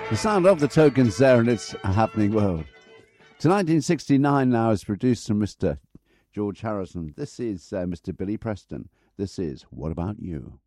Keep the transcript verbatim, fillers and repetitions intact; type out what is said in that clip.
The sound of the Tokens there, and it's a happening world. To nineteen sixty-nine now is produced from Mister George Harrison. This is uh, Mister Billy Preston. This is What About You?